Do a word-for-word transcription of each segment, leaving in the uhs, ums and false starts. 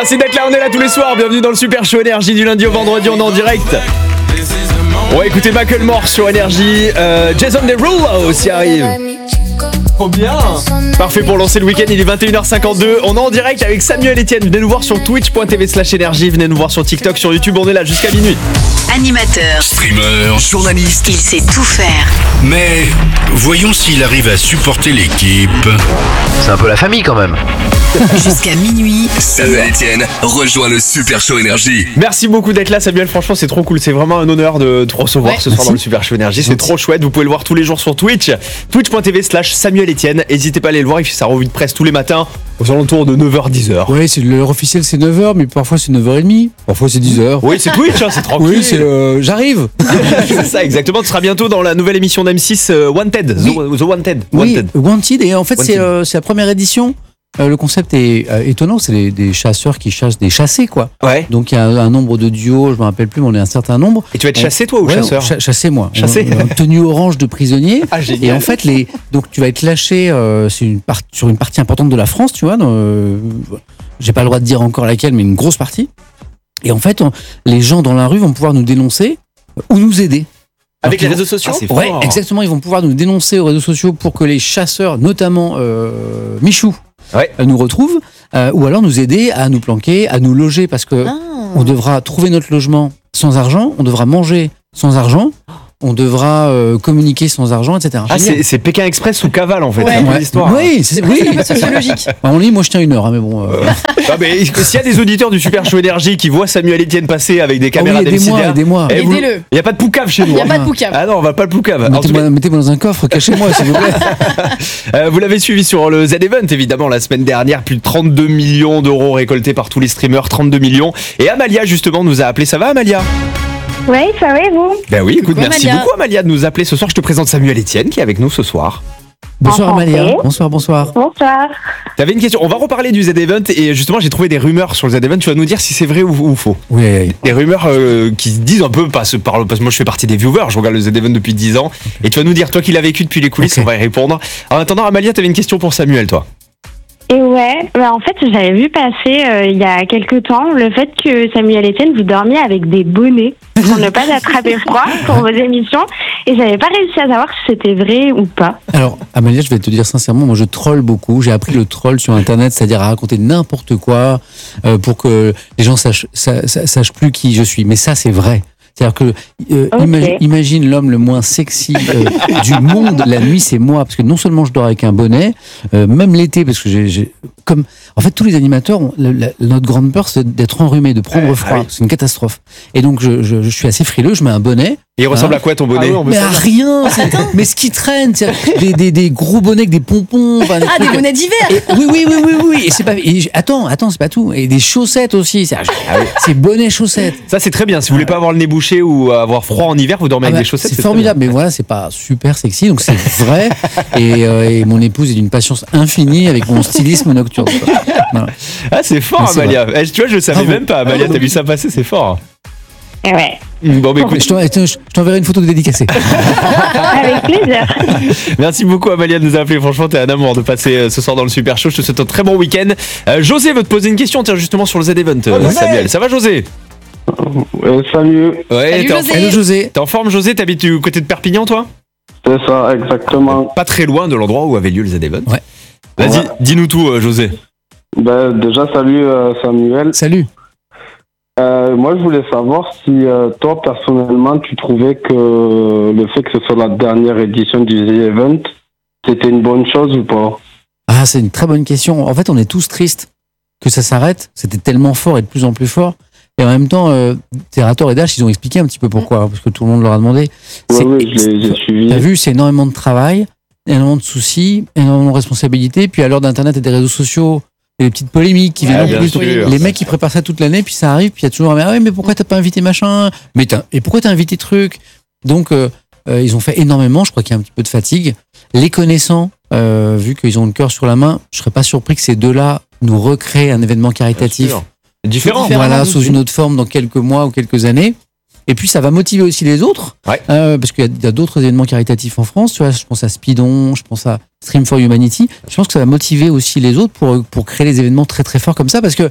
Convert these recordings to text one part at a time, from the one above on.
Merci d'être là, on est là tous les soirs. Bienvenue dans le Super Show Énergie du lundi au vendredi, on est en direct. On va écouter Macklemore sur Énergie. Euh, Jason Derulo aussi arrive. Trop bien. Parfait pour lancer le week-end, il est vingt et une heures cinquante-deux. On est en direct avec Samuel Etienne. Venez nous voir sur twitch point t v slash énergie. Venez nous voir sur TikTok, sur YouTube, on est là jusqu'à minuit. Animateur, streamer, journaliste, il sait tout faire. Mais voyons s'il arrive à supporter l'équipe. C'est un peu la famille quand même. Jusqu'à minuit, Samuel Etienne rejoint le Super Show Énergie. Merci beaucoup d'être là Samuel, franchement c'est trop cool. C'est vraiment un honneur de te recevoir ouais, ce soir merci. Dans le Super Show Énergie. C'est trop chouette, vous pouvez le voir tous les jours sur Twitch. twitch point t v slash Samuel Etienne. N'hésitez pas à aller le voir, il fait sa revue de presse tous les matins aux alentours de neuf heures dix heures. Oui, c'est l'heure officielle c'est neuf heures, mais parfois c'est neuf heures trente, parfois c'est dix heures. Oui, c'est Twitch, hein, c'est tranquille. Oui, c'est euh, j'arrive. C'est ça, exactement. Tu seras bientôt dans la nouvelle émission d'M six euh, Wanted, oui. The, The Wanted. Wanted. Oui, Wanted, et en fait c'est, euh, c'est la première édition. Euh, le concept est euh, étonnant, c'est les, des chasseurs qui chassent des chassés, quoi. Ouais. Donc il y a un, un nombre de duos, je me rappelle plus, mais on est un certain nombre. Et tu vas être chassé toi ou ouais, chasseur ch- Chassé moi. Chassé. On, on, tenue orange de prisonnier. Ah génial. Et en fait les, donc tu vas être lâché euh, c'est une part, sur une partie importante de la France, tu vois. Dans, euh, j'ai pas le droit de dire encore laquelle, mais une grosse partie. Et en fait, on, les gens dans la rue vont pouvoir nous dénoncer ou nous aider. Avec les vont, réseaux sociaux ah, ouais, exactement. Ils vont pouvoir nous dénoncer aux réseaux sociaux pour que les chasseurs, notamment euh, Michou, ouais. nous retrouvent, euh, ou alors nous aider à nous planquer, à nous loger, parce que ah. on devra trouver notre logement sans argent, on devra manger sans argent, on devra euh, communiquer sans argent, et cetera. Ah, c'est, c'est Pékin Express ou Cavale en fait, ouais. c'est ouais. l'histoire. Oui, c'est, oui, c'est logique. On lit, moi je tiens une heure, hein, mais bon. Euh... ah, mais s'il y a des auditeurs du Super Show Énergie qui voient Samuel Etienne passer avec des caméras oh oui, aidez-moi, aidez-moi. Eh, aidez-le. Il n'y a pas de poucave chez nous. Il n'y a pas de poucave. Ah non, on va pas le poucave. Mettez-moi, cas... mettez-moi dans un coffre, cachez-moi s'il vous plaît. euh, vous l'avez suivi sur le Z-Event évidemment la semaine dernière, plus de trente-deux millions d'euros récoltés par tous les streamers, trente-deux millions. Et Amalia justement nous a appelé. Ça va Amalia? Oui, ça va et vous? Ben oui, écoute, Coucou, merci Amalia. beaucoup Amalia de nous appeler ce soir. Je te présente Samuel Etienne qui est avec nous ce soir. Bonsoir Amalia. Bonsoir, bonsoir. Bonsoir. T'avais une question. On va reparler du Z-Event et justement j'ai trouvé des rumeurs sur le Z-Event. Tu vas nous dire si c'est vrai ou, ou faux. Oui. oui. Des rumeurs euh, qui se disent un peu parce, par, parce que moi je fais partie des viewers. Je regarde le Z-Event depuis dix ans. Okay. Et tu vas nous dire toi qui l'as vécu depuis les coulisses. Okay. On va y répondre. En attendant Amalia, t'avais une question pour Samuel toi. Et ouais, bah en fait j'avais vu passer euh, il y a quelques temps le fait que Samuel Etienne vous dormiez avec des bonnets pour ne pas attraper froid pour vos émissions et j'avais pas réussi à savoir si c'était vrai ou pas. Alors Amalia, je vais te dire sincèrement, moi je troll beaucoup, j'ai appris le troll sur internet, c'est-à-dire à raconter n'importe quoi euh, pour que les gens sachent, sachent, sachent plus qui je suis, mais ça c'est vrai. C'est-à-dire que euh, okay. imagine, imagine l'homme le moins sexy euh, du monde la nuit, c'est moi, parce que non seulement je dors avec un bonnet, euh, même l'été, parce que j'ai, j'ai comme en fait tous les animateurs, ont, la, la, notre grande peur c'est d'être enrhumé, de prendre froid, ah oui. C'est une catastrophe. Et donc je, je, je suis assez frileux, je mets un bonnet. Et il ressemble hein. à quoi ton bonnet? Ah oui, mais à rien. Mais ce qui traîne, c'est des, des, des gros bonnets avec des pompons. Des ah, trucs. Des bonnets d'hiver. Et, oui, oui, oui, oui, oui. Et c'est pas. Et, attends, attends, c'est pas tout. Et des chaussettes aussi. C'est, ah oui. c'est bonnet chaussettes. Ça c'est très bien. Si vous voulez pas avoir le nez bouché ou avoir froid en hiver, vous dormez ah avec bah, des chaussettes. C'est, c'est formidable. Mais voilà, c'est pas super sexy, donc c'est vrai. et, euh, et mon épouse est d'une patience infinie avec mon stylisme nocturne. Voilà. Ah c'est fort, mais Amalia. C'est tu vois, je le savais ah, même pas. Amalia, t'as vu ça passer, c'est fort. Ouais. Bon, bah, écoute, je, t'en, je t'enverrai une photo de dédicacée. Avec plaisir. Merci beaucoup Amalia de nous appeler. Franchement, t'es un amour de passer ce soir dans le Super Show. Je te souhaite un très bon week-end. Euh, José veut te poser une question. Tiens, justement sur le Z-Event, euh, oh, Samuel. Ça va, José? euh, Salut. Ouais, salut, t'es José. En... Salut José. T'es en forme, José? T'habites du côté de Perpignan, toi? C'est ça, exactement. Pas très loin de l'endroit où avait lieu le Z-Event. Ouais. Vas-y, ouais. dis-nous tout, euh, José. Ben, déjà, salut euh, Samuel. Salut. Euh, moi, je voulais savoir si euh, toi, personnellement, tu trouvais que le fait que ce soit la dernière édition du Z-Event, c'était une bonne chose ou pas? Ah, c'est une très bonne question. En fait, on est tous tristes que ça s'arrête. C'était tellement fort et de plus en plus fort. Et en même temps, euh, Terrator et Dash, ils ont expliqué un petit peu pourquoi, hein, parce que tout le monde leur a demandé. Oui, oui, je l'ai, j'ai suivi. T'as vu, c'est énormément de travail, énormément de soucis, énormément de responsabilités. Puis à l'heure d'Internet et des réseaux sociaux, il y a des petites polémiques qui viennent ouais, en plus. sûr, les mecs qui préparent ça toute l'année, puis ça arrive, puis il y a toujours un mec, ah ouais, mais pourquoi t'as pas invité machin? Mais t'as, et pourquoi t'as invité truc? Donc, euh, euh, ils ont fait énormément. Je crois qu'il y a un petit peu de fatigue. Les connaissant, euh, vu qu'ils ont le cœur sur la main, je serais pas surpris que ces deux-là nous recréent un événement caritatif. Différent. Voilà, sous une autre forme dans quelques mois ou quelques années. Et puis ça va motiver aussi les autres, ouais. euh, parce qu'il y a, il y a d'autres événements caritatifs en France. Tu vois, je pense à Speedon, je pense à Stream for Humanity. Je pense que ça va motiver aussi les autres pour pour créer des événements très très forts comme ça, parce que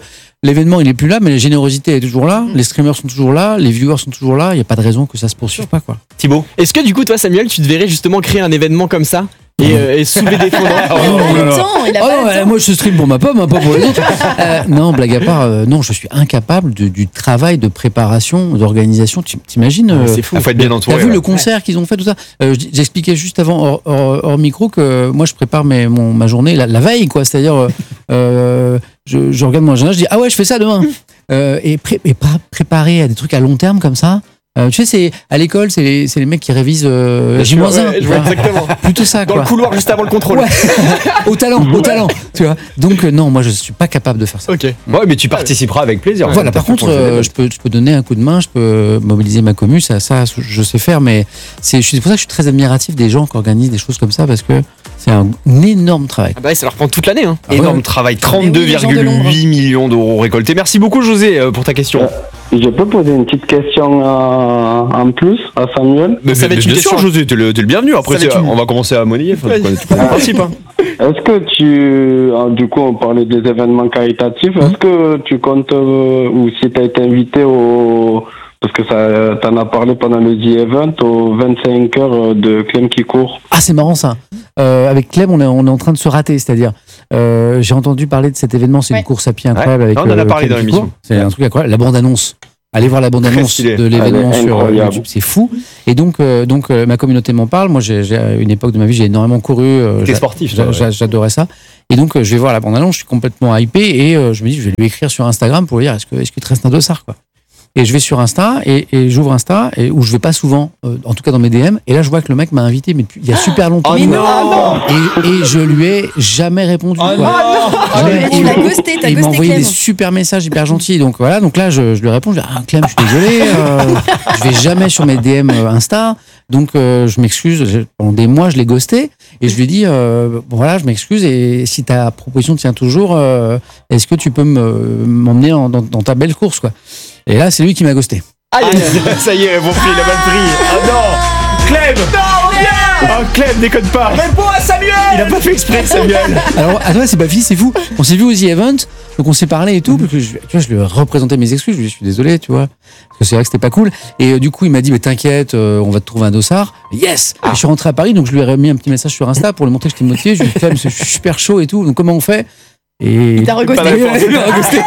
l'événement il est plus là, mais la générosité est toujours là, les streamers sont toujours là, les viewers sont toujours là. Il y a pas de raison que ça se poursuive pas, quoi. Thibaut, est-ce que du coup toi Samuel, tu te verrais justement créer un événement comme ça et, euh, et soulever des fonds dans- Il a le temps, il a Oh pas non, le euh, temps. moi je stream pour ma pomme, hein, pas pour les autres. Euh, non, blague à part, euh, non, je suis incapable de- du travail de préparation, d'organisation. Tu t'imagines euh, C'est fou. Il faut être bien T'as entouré. vu ouais. le concert qu'ils ont fait, tout ça. Euh, j- J'expliquais juste avant hors, hors- hors micro que moi je prépare mes, mon, ma journée la, la veille, quoi. C'est-à-dire, euh, euh, je, je regarde mon agenda, je dis ah ouais, je fais ça demain. Euh, et, pré- et pas préparer à des trucs à long terme comme ça. Euh, tu sais, c'est à l'école, c'est les, c'est les mecs qui révisent euh, J moins un. Ouais, je vois exactement. Plutôt ça, Dans quoi. le couloir juste avant le contrôle. Ouais. Au talent, au talent, tu vois. Donc euh, non, moi je suis pas capable de faire ça. Ok. Ouais, mais tu participeras avec plaisir. Voilà. T'as Par fait contre, pour le euh, Event. je peux, je peux donner un coup de main, je peux mobiliser ma commu, ça, ça, je sais faire, mais c'est, c'est pour ça que je suis très admiratif des gens qui organisent des choses comme ça parce que c'est un, un énorme travail. Ah bah ouais, ça leur prend toute l'année. Hein. Énorme ouais. travail, Mais oui, les gens de trente-deux virgule l'ombre. huit millions d'euros récoltés. Merci beaucoup José euh, pour ta question. Je peux poser une petite question euh, en plus à Samuel. Mais ça va être une bien sûr, question. José, t'es le, t'es le bienvenu. Après, Ça va être c'est- une- on va commencer à monnayer. Enfin, tu connais- tu connais le principe. Hein. Est-ce que tu, euh, du coup, on parlait des événements caritatifs, Mhm. est-ce que tu comptes, euh, ou si tu as été invité au, parce que ça, t'en as parlé pendant le The Event, aux vingt-cinq heures de Clem qui court. Ah, c'est marrant ça. Euh, avec Clem, on est, on est en train de se rater, c'est-à-dire, euh, j'ai entendu parler de cet événement, c'est Ouais. une course à pied incroyable Ouais. avec. On en a euh, parlé Clem dans qui court. l'émission. C'est un truc incroyable. La bande-annonce. Allez voir la bande-annonce stylé. de l'événement Elle est sur euh, incroyable. YouTube, c'est fou. Et donc, euh, donc euh, ma communauté m'en parle. Moi, j'ai, j'ai, à une époque de ma vie, j'ai énormément couru. euh, T'es j'a- sportif, j'a- toi, j'a- ouais. J'adorais ça. Et donc, euh, je vais voir la bande-annonce, je suis complètement hypé et euh, je me dis, je vais lui écrire sur Instagram pour lui dire, est-ce que, est-ce qu'il te reste un dossard, quoi. Et je vais sur Insta et, et j'ouvre Insta et où je vais pas souvent, euh, en tout cas dans mes D M. Et là, je vois que le mec m'a invité, mais depuis, il y a super longtemps. Oh Mais non. non. Et, et je lui ai jamais répondu. Oh quoi. non. Jamais. Tu Et- l'as ghosté, t'as et il m'a ghosté envoyé Clem. des super messages hyper gentils. Donc voilà, donc là, je, je lui réponds, je dis, ah, Clem, je suis désolé, euh, je vais jamais sur mes D M euh, Insta. Donc euh, je m'excuse. Je- Pendant des mois, je l'ai ghosté et je lui ai dit, euh, bon, voilà, je m'excuse. Et si ta proposition tient toujours, euh, est-ce que tu peux me, m'emmener en- dans, dans ta belle course, quoi. Et là, c'est lui qui m'a ghosté. Aïe, aïe, aïe. Ça y est, bon prix, il a mal pris. Ah non Clem Non, viens Oh, Clem, déconne pas. Réponds à Samuel. Il a pas fait exprès, Samuel. Alors, attends, c'est pas fini, c'est fou. On s'est vu au The Event, donc on s'est parlé et tout, parce que je, tu vois, je lui ai représenté mes excuses, je lui ai dit, je suis désolé, tu vois, parce que c'est vrai que c'était pas cool. Et euh, du coup, il m'a dit, mais t'inquiète, euh, on va te trouver un dossard. Yes! Et je suis rentré à Paris, donc je lui ai remis un petit message sur Insta pour lui montrer que j'étais motivé. Je lui ai dit, Clem, je suis super chaud et tout, donc comment on fait? Et Il t'a reghosté. Pas d'accord, il m'a reghosté.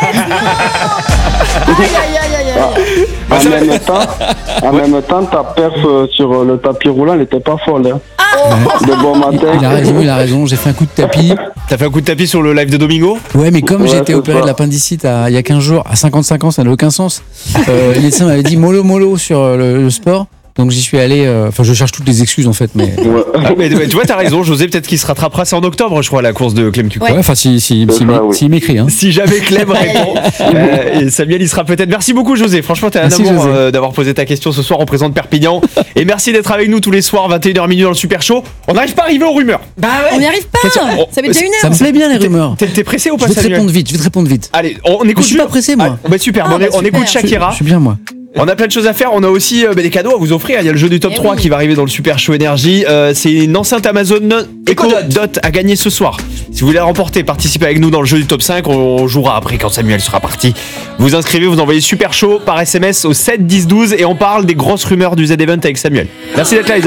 Aïe, aïe, aïe, aïe, aïe. En même temps, en même temps, ta perf euh, sur le tapis roulant, elle était pas folle, hein. De bon matin. Il a raison, il a raison, j'ai fait un coup de tapis. T'as fait un coup de tapis sur le live de Domingo? Ouais, mais comme Ouais, j'ai été c'est opéré ça. de l'appendicite à- il y a quinze jours, à cinquante-cinq ans, ça n'a aucun sens. Euh, le médecin m'avait dit mollo mollo sur euh, le, le sport. Donc j'y suis allé. euh, Enfin, je cherche toutes les excuses en fait, mais. Ouais. Ah, mais, mais tu vois, t'as raison, José, peut-être qu'il se rattrapera. C'est en octobre, je crois, la course de Clem Cucou. Ouais. Ouais, enfin, si, si, C'est si, ça, m'é- oui. s'il m'écrit, hein. Si jamais Clem répond, euh, et Samuel, il sera peut-être. Merci beaucoup, José. Franchement, t'es un Merci, amour José. euh, d'avoir posé ta question ce soir. On présente Perpignan. Et merci d'être avec nous tous les soirs, vingt et une heures minuit dans le Super Show. On n'arrive pas à arriver aux rumeurs. Bah On ouais. n'y arrive pas. Question- oh, Ça fait déjà une Ça heure. me plaît bien les rumeurs. T'es t'es pressé ou Je pas, vais te Samuel? répondre vite, je vais te répondre vite. Allez, on, on écoute. Je suis pas pressé, moi. Ah, bah super, Ah, on, est- bah, on écoute super. Je, Shakira. je suis bien, moi. On a plein de choses à faire. On a aussi euh, bah, des cadeaux à vous offrir. Il y a le jeu du top Eh trois oui. qui va arriver dans le Super Show Énergie. Euh, c'est une enceinte Amazon Echo Dot à gagner ce soir. Si vous voulez la remporter, participez avec nous dans le jeu du top cinq. On jouera après quand Samuel sera parti. Vous inscrivez, vous envoyez Super Show par S M S au sept dix douze et on parle des grosses rumeurs du Z Event avec Samuel. Merci d'être là, les amis.